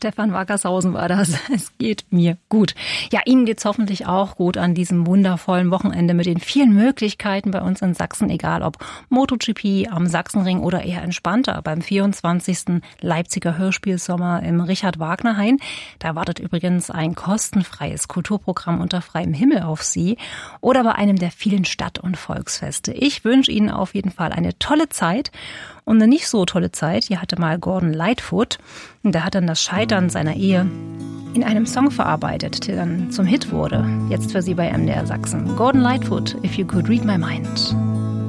Stefan Wackershausen war das. Es geht mir gut. Ja, Ihnen geht's hoffentlich auch gut an diesem wundervollen Wochenende mit den vielen Möglichkeiten bei uns in Sachsen, egal ob MotoGP am Sachsenring oder eher entspannter beim 24. Leipziger Hörspielsommer im Richard-Wagner-Hain. Da wartet übrigens ein kostenfreies Kulturprogramm unter freiem Himmel auf Sie oder bei einem der vielen Stadt- und Volksfeste. Ich wünsche Ihnen auf jeden Fall eine tolle Zeit. Und eine nicht so tolle Zeit, die hatte mal Gordon Lightfoot. Und der hat dann das Scheitern seiner Ehe in einem Song verarbeitet, der dann zum Hit wurde. Jetzt für Sie bei MDR Sachsen. Gordon Lightfoot, If You Could Read My Mind.